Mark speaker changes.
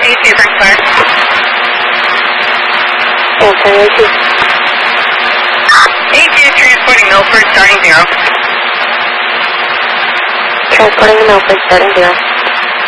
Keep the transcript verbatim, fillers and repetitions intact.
Speaker 1: A two, bring fire.
Speaker 2: Answer, A two.
Speaker 1: A two, transporting Milford, starting zero.
Speaker 2: Transporting to Milford, starting zero.